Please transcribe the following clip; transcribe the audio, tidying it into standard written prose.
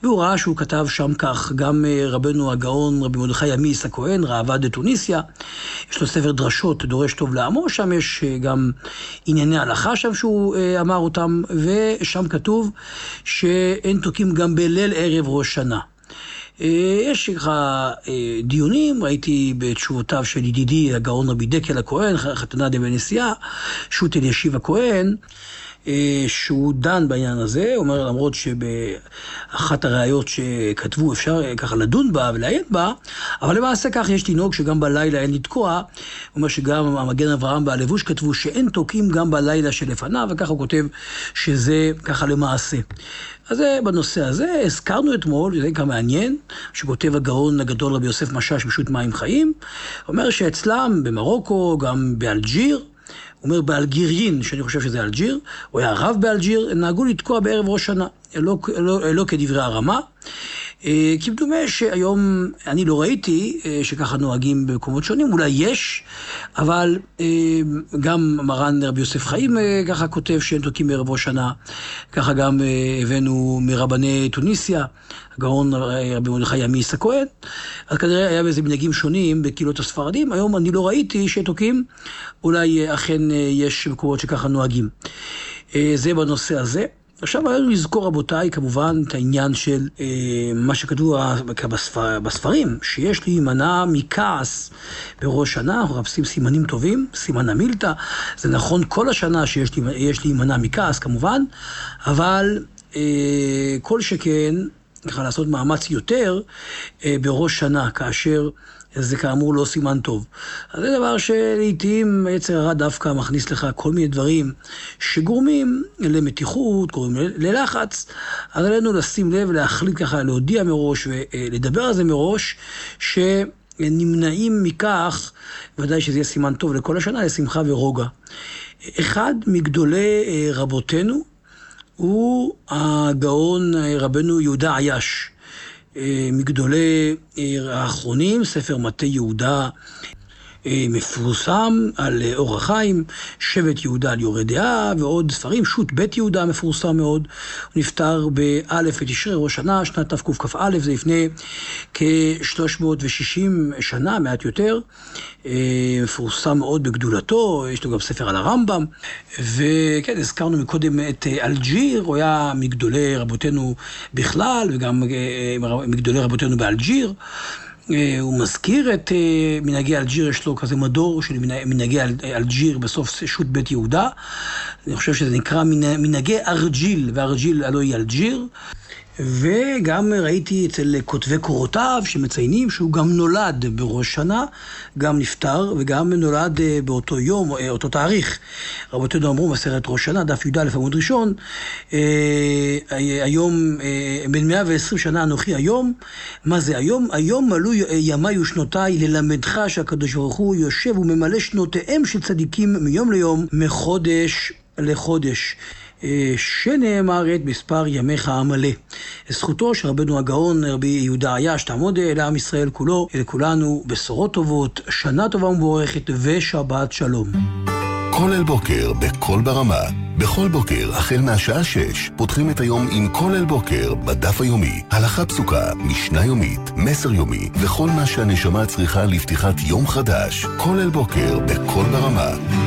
והוא ראה שהוא כתב שם כך, גם רבנו הגאון, רבי מרדכי עמיס הכהן, ראב"ד דתוניסיה, יש לו ספר דרשות, דורש טוב לעמו, שם יש גם ענייני הלכה שם שהוא אמר אותם, ושם כתוב שאין תוקים גם בליל ערב ראש שנה. יש ככה דיונים, ראיתי בתשובותיו של ידידי הגאון רבי דקל הכהן, חתנה דבן נשיאה, שו"ת אלישיב הכהן, שהוא דן בעניין הזה, הוא אומר למרות שבאחת הראיות שכתבו אפשר ככה לדון בה ולעיין בה, אבל למעשה כך יש לנהוג שגם בלילה אין לתקוע, הוא אומר שגם המגן אברהם והלבוש כתבו שאין תוקים גם בלילה שלפניו, וככה הוא כותב שזה ככה למעשה. אז זה בנושא הזה, הזכרנו אתמול, זה כמה מעניין, שכותב הגאון הגדול רבי יוסף משאש בשו"ת מים חיים, אומר שאצלם במרוקו, גם באלג'יר, הוא אומר באלגיריין, שאני חושב שזה אלג'יר, הוא היה רב באלג'יר, נהגו לתקוע בערב ראש שנה, לא כדברי הרמה, כי מדומה שהיום אני לא ראיתי שככה נוהגים במקומות שונים, אולי יש, אבל גם מרן רבי יוסף חיים ככה כותב שהם תוקעים בערב ראש שנה, ככה גם הבאנו מרבני תוניסיה, הגאון רבי מרדכי עמיס הכהן, אז כנראה היה באיזה מנהגים שונים בקהילות הספרדים, היום אני לא ראיתי שתוקעים, אולי אכן יש מקומות שככה נוהגים. זה בנושא הזה. עכשיו היינו לזכור רבותיי כמובן את העניין של מה שכתוב בספרים, שיש להימנע מכעס בראש שנה, אנחנו מחפשים סימנים טובים, סימן המילתא, זה נכון כל השנה שיש להימנע מכעס כמובן, אבל כל שכן צריך לעשות מאמץ יותר בראש שנה, כאשר זה כאמור לא סימן טוב. אז זה דבר שלעיתים יצר הרע דווקא מכניס לך כל מיני דברים שגורמים למתיחות, גורמים ללחץ, אז עלינו לשים לב, להחליט ככה, להודיע מראש ולדבר על זה מראש, שנמנעים מכך, ודאי שזה יהיה סימן טוב לכל השנה, לשמחה ורוגע. אחד מגדולי רבותינו הוא הגאון רבנו יהודה עייש, מגדולי האחרונים, ספר מטה יהודה מפורסם על אור החיים, שבט יהודה על יורה דעה, ועוד ספרים, שו"ת בית יהודה מפורסם מאוד. הוא נפטר באלף בתשרי ראש שנה, שנת תקכ"א, זה לפני כ-360 שנה, מעט יותר. מפורסם מאוד בגדולתו, יש לו גם ספר על הרמב"ם, וכן, הזכרנו מקודם את אלג'יר, הוא היה מגדולי רבותינו בכלל, וגם מגדולי רבותינו באלג'יר. הוא מזכיר את מנהגי אלג'יר, יש לו כזה מדור של מנהגי אלג'יר בסוף שו"ת בית יהודה. אני חושב שזה נקרא מנהגי ארג'יל, וארג'יל הלוא היא אלג'יר. וגם ראיתי אצל כותבי קורותיו שמציינים שהוא גם נולד בראש שנה, גם נפטר וגם נולד באותו יום, אותו תאריך. רבותינו אמרו מסכת ראש שנה, דף י"א עמוד ראשון, היום בן 120 שנה אנוכי היום. מה זה היום? היום מלאו ימיי ושנותיי ללמדך שהקדוש ברוך הוא יושב וממלא שנותיהם של צדיקים מיום ליום, מחודש לחודש. שנאמר את מספר ימיך המלא. זכותו של רבנו הגאון רבי יהודה עייש תעמוד לעם ישראל כולו, לכולנו בשורות טובות, שנה טובה ומבורכת ושבת שלום. כל אל בוקר בכל ברמה, בכל בוקר החל מהשעה 6 פותחים את היום עם כל אל בוקר בדף היומי, הלכה פסוקה, משנה יומית, מסר יומי וכל מה שהנשמה צריכה לפתיחת יום חדש. כל אל בוקר בכל ברמה.